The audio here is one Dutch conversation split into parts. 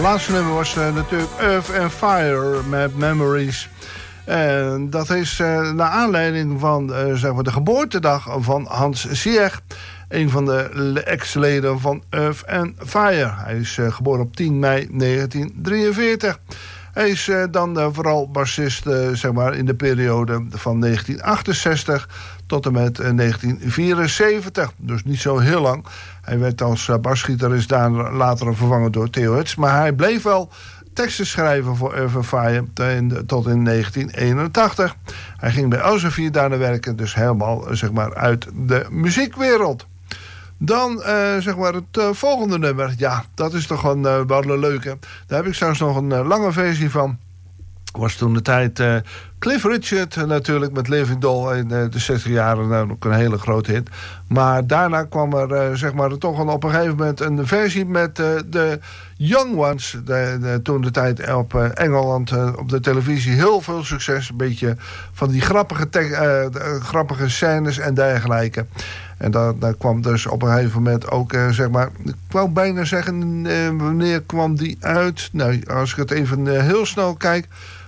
Het laatste nummer was natuurlijk Earth and Fire met Memories. En dat is naar aanleiding van zeg maar de geboortedag van Hans Ziyech. Een van de ex-leden van Earth and Fire. Hij is geboren op 10 mei 1943. Hij is dan vooral bassist zeg maar in de periode van 1968 tot en met 1974. Dus niet zo heel lang. Hij werd als basgitarist daar later vervangen door Theo Hutz. Maar hij bleef wel teksten schrijven voor Earth and Fire tot in 1981. Hij ging bij Elsevier daarna werken. Dus helemaal zeg maar uit de muziekwereld. Dan zeg maar het volgende nummer. Ja, dat is toch wel een leuke. Daar heb ik zelfs nog een lange versie van. Was toen de tijd Cliff Richard natuurlijk met Living Doll in de 60 jaren ook een hele grote hit. Maar daarna kwam er zeg maar toch op een gegeven moment een versie met de Young Ones. Toen de tijd op Engeland op de televisie heel veel succes. Een beetje van die grappige scènes en dergelijke. En daar kwam dus op een gegeven moment ook, zeg maar... Ik wou bijna zeggen, wanneer kwam die uit? Nou, als ik het even heel snel kijk...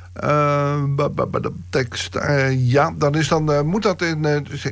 de tekst, ja, dan is moet dat in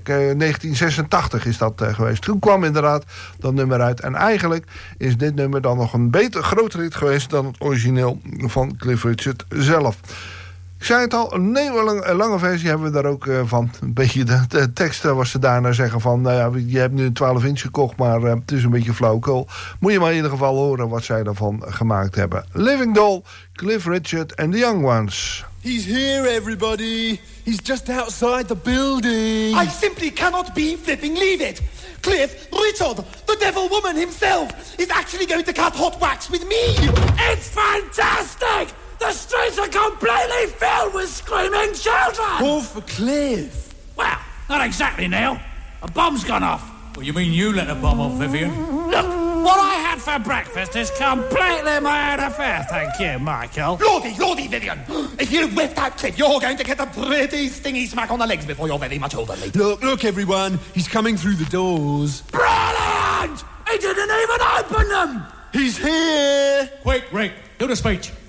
1986 is dat geweest. Toen kwam inderdaad dat nummer uit. En eigenlijk is dit nummer dan nog een groter hit geweest... dan het origineel van Cliff Richard zelf. Ik zei het al, een lange versie hebben we daar ook van. Een beetje de tekst was ze daarna zeggen van... nou ja, je hebt nu een 12-inch gekocht, maar het is een beetje flauwekul. Moet je maar in ieder geval horen wat zij ervan gemaakt hebben. Living Doll, Cliff Richard and the Young Ones. He's here, everybody. He's just outside the building. I simply cannot be flipping leave it. Cliff Richard, the devil woman himself, is actually going to cut hot wax with me. It's fantastic! The streets are completely filled with screaming children! All for Cliff. Well, not exactly, Neil. A bomb's gone off. Well, you mean you let a bomb off, Vivian? Look, what I had for breakfast is completely my own affair, thank you, Michael. Lordy, Vivian! If you whip that Cliff, you're going to get a pretty stingy smack on the legs before you're very much older, mate. Look, everyone. He's coming through the doors. Brilliant! He didn't even open them! He's here! Quick, Rick, do the speech.